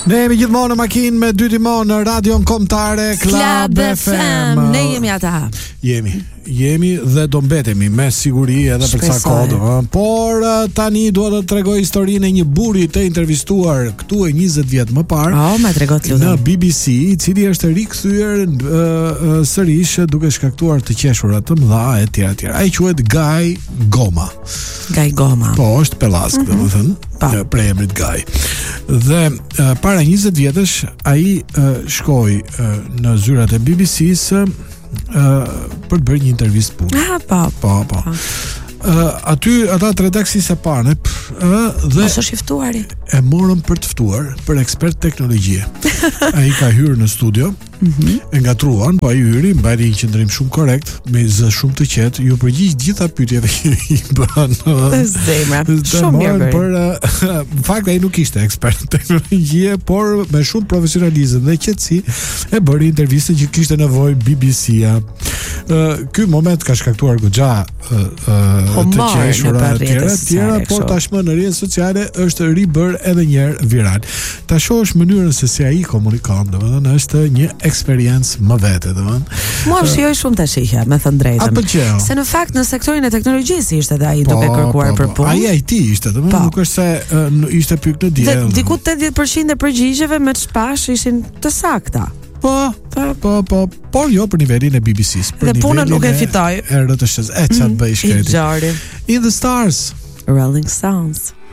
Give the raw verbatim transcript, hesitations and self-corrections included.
Ne jemi gjithmonë në makinë me dy timon në radion kombëtare Club F M. Ne jemi ata. Jemi, jemi dhe do mbetemi me siguri edhe për sa kohë. Por tani dua të tregoj historinë e një burri të intervistuar këtu e njëzet vjet më parë. Oh, më tregot lutem. Në B B C, i cili është rikthyer uh, uh, sërish duke shkaktuar të qeshura të mëdha e tjera e tjera. Ai quhet Guy Goma. Guy Goma. Po, është pellask, mm-hmm. domethënë, prej emrit Guy. Dhe uh, para njëzet vjetësh ai uh, shkoi uh, në zyrat e B B C-s uh, për të bërë një intervistë punë. Ah, po. Po, po. po. Uh, aty ata tre taksi se pane uh, dhe ose shiftuari e morën për të ftuar për ekspert teknologjie. Ai ka hyrë në studio, mm-hmm. e ngatruan, po ai hyri, mbajti një qendrim shumë korrekt, me zë shumë të qetë, ju përgjigj gjitha pyetjeve që i bën. Zemra, shumë mirë. Por në fakt ai nuk ishte ekspert teknologjie, por me shumë profesionalizëm dhe qetësi e bëri intervistën që kishte nevojë B B C-a. Uh, ky moment ka shkaktuar goxha uh, uh, të qeshura të tjera, tjera por tashmë në rrjetet sociale është ribër edhe një herë viral. Ta shohësh mënyrën se si ai komunikon, domethënë është një eksperiencë më vete, domethënë. Mua uh, shijoj shumë ta shihja, me thënë drejtën. Se në fakt në sektorin e teknologjisë ishte edhe ai po, duke kërkuar po, për punë. Ai I T ishte, domethënë nuk është se uh, ishte pyet në diell. Diku tetëdhjetë përqind e përgjigjeve me çpash ishin të sakta. Po, po, po, po, por jo për nivelin e B B C-s. Dhe punën nuk e fitoj. E R T S-s. E çfarë bëj shkreti? I In the Stars. Rolling Stones.